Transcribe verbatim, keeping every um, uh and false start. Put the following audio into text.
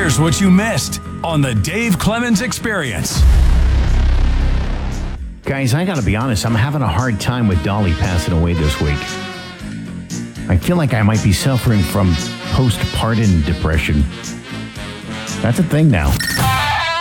Here's what you missed on the Dave Clemens Experience. Guys, I gotta be honest, I'm having a hard time with Dolly passing away this week. I feel like I might be suffering from postpartum depression. That's a thing now.